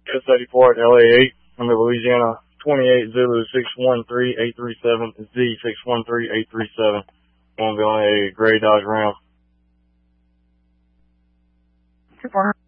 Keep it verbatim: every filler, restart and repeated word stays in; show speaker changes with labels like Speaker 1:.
Speaker 1: S eighty-four at L A eight. I'm in Louisiana. twenty-eight Zulu six one three eight three seven Z six one three eight three seven. I'm going to be on a gray Dodge Ram.
Speaker 2: four hundred.